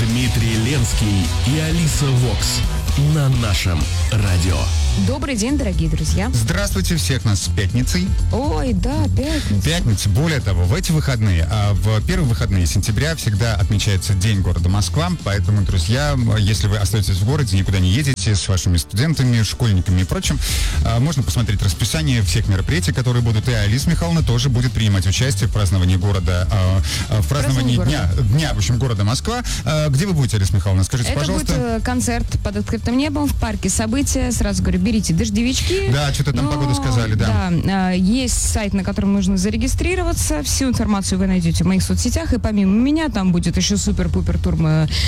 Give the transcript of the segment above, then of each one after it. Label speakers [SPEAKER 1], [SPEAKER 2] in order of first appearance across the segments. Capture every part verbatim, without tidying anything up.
[SPEAKER 1] Дмитрий Ленский и Алиса Вокс на нашем радио.
[SPEAKER 2] Добрый день, дорогие друзья.
[SPEAKER 3] Здравствуйте, всех нас с пятницей.
[SPEAKER 2] Ой, да, пятница.
[SPEAKER 3] Пятница. Более того, в эти выходные, а в первые выходные сентября всегда отмечается День города Москва. Поэтому, друзья, если вы остаетесь в городе, никуда не едете с вашими студентами, школьниками и прочим, можно посмотреть расписание всех мероприятий, которые будут. И Алиса Михайловна тоже будет принимать участие в праздновании города, в праздновании дня, дня, в общем, города Москва. Где вы будете, Алиса Михайловна? Скажите,
[SPEAKER 2] Это
[SPEAKER 3] пожалуйста.
[SPEAKER 2] Это будет концерт под открытым небом в парке «События». Сразу говорю, берите дождевички.
[SPEAKER 3] Да, что-то там
[SPEAKER 2] Но,
[SPEAKER 3] погоду сказали, да.
[SPEAKER 2] Да, есть сайт, на котором нужно зарегистрироваться. Всю информацию вы найдете в моих соцсетях. И помимо меня там будет еще супер-пупер тур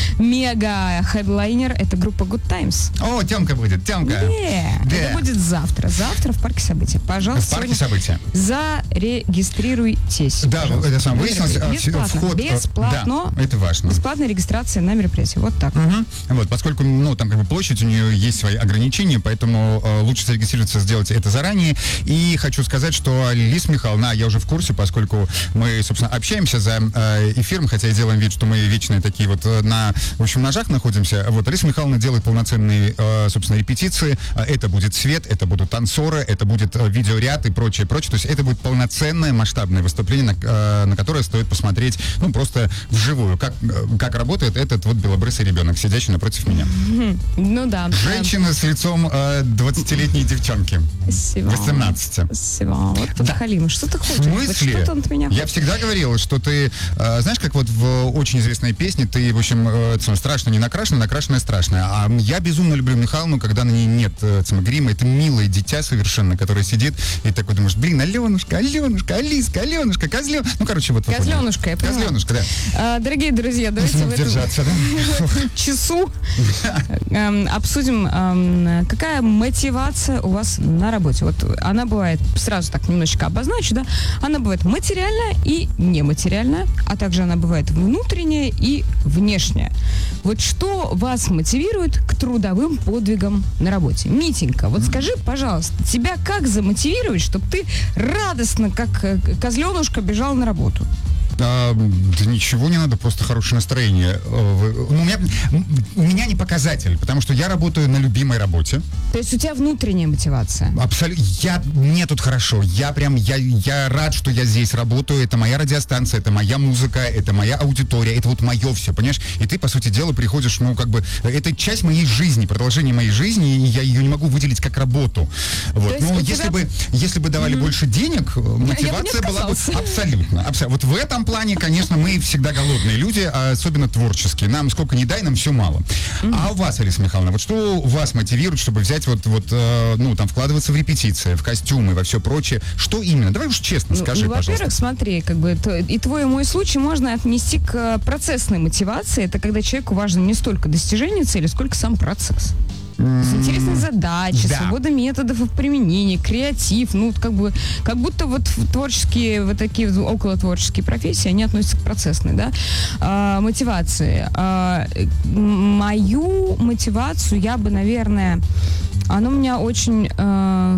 [SPEAKER 2] мега хедлайнер. Это группа Good Times.
[SPEAKER 3] О, Тёмка будет, Тёмка.
[SPEAKER 2] Yeah.
[SPEAKER 3] Да.
[SPEAKER 2] Это будет завтра. Завтра в парке «События». Пожалуйста.
[SPEAKER 3] В парке «События».
[SPEAKER 2] Зарегистрируйтесь.
[SPEAKER 3] Да, это сам выяснилось.
[SPEAKER 2] Бесплатно.
[SPEAKER 3] Вход,
[SPEAKER 2] Бесплатно.
[SPEAKER 3] Да, это важно.
[SPEAKER 2] Бесплатная регистрация на мероприятие. Вот так.
[SPEAKER 3] Угу. Вот, поскольку, ну, там как бы площадь, у нее есть свои ограничения, поэтому э, лучше зарегистрироваться, сделать это заранее. И хочу сказать, что Алиса Михайловна, я уже в курсе, поскольку мы, собственно, общаемся за э, эфиром, хотя и делаем вид, что мы вечные такие вот на, в общем, ножах находимся. Вот, Алиса Михайловна делает полноценные, э, собственно, репетиции. Это будет свет, это будут танцоры, это будет э, видеоряд и прочее, прочее. То есть это будет полноценное масштабное выступление, на, э, на которое стоит посмотреть, ну, просто вживую, как, как работает этот вот белобрысый ребенок, сидящий напротив меня.
[SPEAKER 2] Ну да.
[SPEAKER 3] Женщина с лицом э, двадцатилетней девчонки.
[SPEAKER 2] Спасибо.
[SPEAKER 3] восемнадцати.
[SPEAKER 2] Спасибо. Вот тут
[SPEAKER 3] Да.
[SPEAKER 2] Халима, что ты хочешь?
[SPEAKER 3] В смысле?
[SPEAKER 2] Что-то он от меня
[SPEAKER 3] Я
[SPEAKER 2] хочет.
[SPEAKER 3] всегда говорил, что ты, э, знаешь, как вот в очень известной песне, ты, в общем, э, цим, страшно не накрашена, накрашенная страшная. А я безумно люблю Михайловну, когда на ней нет э, цим, грима. Это милое дитя совершенно, которое сидит и такой думаешь, блин, Аленушка, Аленушка, Алиска, Аленушка, Козлен. Ну, короче, вот.
[SPEAKER 2] Козленушка, я поняла.
[SPEAKER 3] Козленушка, да.
[SPEAKER 2] А, дорогие друзья, давайте в этом,
[SPEAKER 3] Держаться, да?
[SPEAKER 2] в этом часу эм, обсудим, эм, какая мотивация у вас на работе. Вот она бывает, сразу так немножечко обозначу, да, она бывает материальная и нематериальная, а также она бывает внутренняя и внешняя. Вот что вас мотивирует к трудовым подвигам на работе? Митенька, вот скажи, пожалуйста, тебя как замотивировать, чтобы ты радостно, как э, козленушка, бежал на работу?
[SPEAKER 3] А, да ничего не надо, просто хорошее настроение. Ну, у, меня, у меня не показатель, потому что я работаю на любимой работе.
[SPEAKER 2] То есть у тебя внутренняя мотивация?
[SPEAKER 3] Абсолютно. Я, мне тут хорошо. Я прям, я, я рад, что я здесь работаю. Это моя радиостанция, это моя музыка, это моя аудитория, это вот мое все, понимаешь? И ты, по сути дела, приходишь, ну, как бы, это часть моей жизни, продолжение моей жизни, и я ее не могу выделить как работу. Вот. Ну, если
[SPEAKER 2] тебя...
[SPEAKER 3] бы, если бы давали mm-hmm. больше денег, мотивация была бы абсолютно, абсолютно. Вот в этом плане, конечно, мы всегда голодные люди, а особенно творческие. Нам сколько ни дай, нам все мало. Mm-hmm. А у вас, Алиса Михайловна, вот что вас мотивирует, чтобы взять вот, вот э, ну, там, вкладываться в репетиции, в костюмы, во все прочее? Что именно? Давай уж честно
[SPEAKER 2] ну,
[SPEAKER 3] скажи,
[SPEAKER 2] ну,
[SPEAKER 3] пожалуйста.
[SPEAKER 2] Во-первых, смотри, как бы, то, и твой и мой случай можно отнести к процессной мотивации. Это когда человеку важно не столько достижение цели, сколько сам процесс. Интересные задачи,
[SPEAKER 3] да.
[SPEAKER 2] свобода методов их применения, креатив, ну, как бы, как будто вот творческие, вот такие около творческие профессии, они относятся к процессной, да, а, мотивации. А, мою мотивацию я бы, наверное, она у меня очень... А,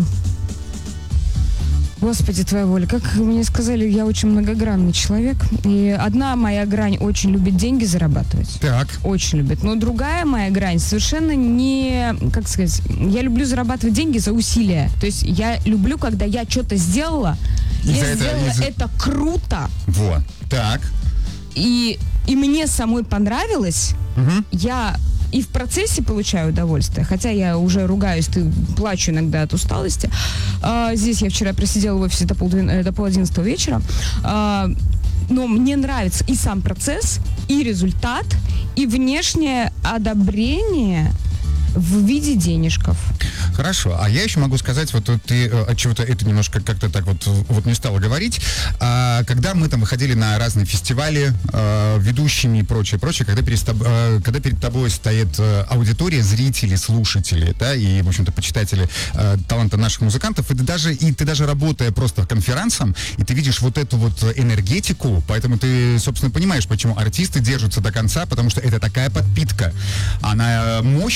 [SPEAKER 2] Господи, твоя воля, как мне сказали, я очень многогранный человек. И одна моя грань очень любит деньги зарабатывать.
[SPEAKER 3] Так.
[SPEAKER 2] Очень любит. Но другая моя грань совершенно не... Как сказать? Я люблю зарабатывать деньги за усилия. То есть я люблю, когда я что-то сделала,
[SPEAKER 3] И
[SPEAKER 2] я
[SPEAKER 3] это,
[SPEAKER 2] сделала
[SPEAKER 3] из-за...
[SPEAKER 2] это круто.
[SPEAKER 3] Вот. Так.
[SPEAKER 2] И, и мне самой понравилось.
[SPEAKER 3] Угу.
[SPEAKER 2] Я... И в процессе получаю удовольствие, хотя я уже ругаюсь, ты плачу иногда от усталости. А, здесь я вчера просидела в офисе до, полдвен... до пол одиннадцатого вечера. А, но мне нравится и сам процесс, и результат, и внешнее одобрение в виде денежков.
[SPEAKER 3] Хорошо, а я еще могу сказать, вот ты от чего-то это немножко как-то так вот, вот не стала говорить, а, когда мы там выходили на разные фестивали, а, ведущими и прочее, прочее, когда перед, а, когда перед тобой стоит а, аудитория, зрители, слушатели, да, и, в общем-то, почитатели а, таланта наших музыкантов, и ты даже, и ты даже работая просто конферансом, и ты видишь вот эту вот энергетику, поэтому ты, собственно, понимаешь, почему артисты держатся до конца, потому что это такая подпитка. А на мощных таких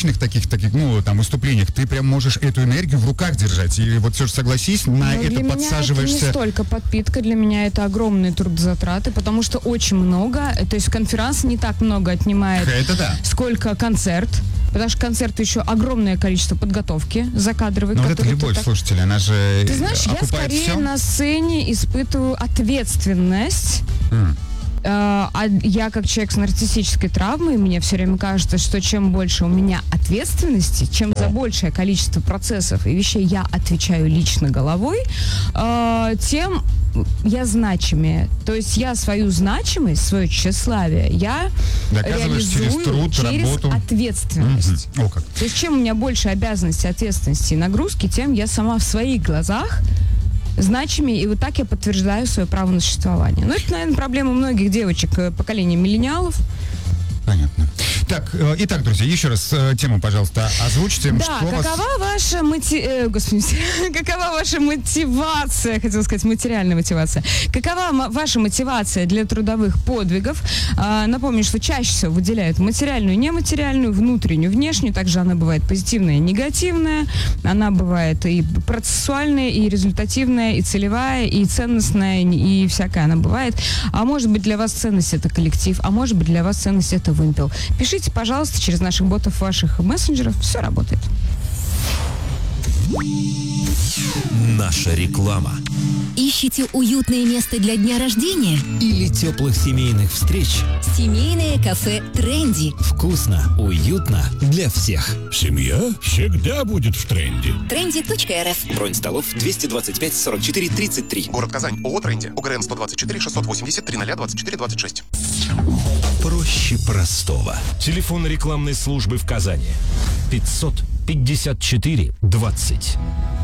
[SPEAKER 3] в таких, ну, там, выступлениях, ты прям можешь эту энергию в руках держать. И вот все же согласись, на
[SPEAKER 2] Но
[SPEAKER 3] это
[SPEAKER 2] для
[SPEAKER 3] подсаживаешься.
[SPEAKER 2] Меня это не столько подпитка, для меня это огромные трудозатраты, потому что очень много, то есть конференц не так много отнимает,
[SPEAKER 3] Это да.
[SPEAKER 2] сколько концерт. Потому что концерт еще огромное количество подготовки закадровой.
[SPEAKER 3] Но вот это любовь
[SPEAKER 2] так...
[SPEAKER 3] слушателя, она же
[SPEAKER 2] Ты знаешь, я скорее
[SPEAKER 3] все?
[SPEAKER 2] на сцене испытываю ответственность.
[SPEAKER 3] Mm.
[SPEAKER 2] А я как человек с нарциссической травмой, мне все время кажется, что чем больше у меня ответственности, чем за большее количество процессов и вещей я отвечаю лично головой, тем я значимее. То есть я свою значимость, свое тщеславие, я реализую
[SPEAKER 3] через труд,
[SPEAKER 2] через
[SPEAKER 3] работу.
[SPEAKER 2] ответственность.
[SPEAKER 3] Mm-hmm. О, как.
[SPEAKER 2] То есть чем у меня больше обязанностей, ответственности и нагрузки, тем я сама в своих глазах значимее, и вот так я подтверждаю свое право на существование. Ну, это, наверное, проблема многих девочек поколения миллениалов.
[SPEAKER 3] Понятно. Так, э, итак, друзья, еще раз э, тему, пожалуйста, озвучьте.
[SPEAKER 2] Да,
[SPEAKER 3] что
[SPEAKER 2] какова
[SPEAKER 3] вас...
[SPEAKER 2] ваша моти... э, Господи, какова ваша мотивация, хотела сказать, материальная мотивация. Какова м- ваша мотивация для трудовых подвигов? А, напомню, что чаще всего выделяют материальную, нематериальную, внутреннюю, внешнюю. Также она бывает позитивная и негативная. Она бывает и процессуальная, и результативная, и целевая, и ценностная, и всякая она бывает. А может быть, для вас ценность это коллектив, а может быть, для вас ценность это вымпел. Пишите, пожалуйста, через наших ботов ваших мессенджеров. Все работает.
[SPEAKER 1] Наша реклама.
[SPEAKER 4] Ищите уютное место для дня рождения?
[SPEAKER 1] Или теплых семейных встреч.
[SPEAKER 4] Семейное кафе «Тренди».
[SPEAKER 1] Вкусно, уютно для всех.
[SPEAKER 5] Семья всегда будет в тренде.
[SPEAKER 4] тренди точка эр эф.
[SPEAKER 6] Бронь столов двести двадцать пять сорок четыре тридцать три.
[SPEAKER 7] Город Казань. ООО «Тренди». ОГРН сто двадцать четыре шестьсот восемьдесят тридцать двадцать четыре двадцать шесть.
[SPEAKER 1] Проще простого.
[SPEAKER 5] Телефон рекламной службы в Казани. пятьсот пятьдесят четыре двадцать.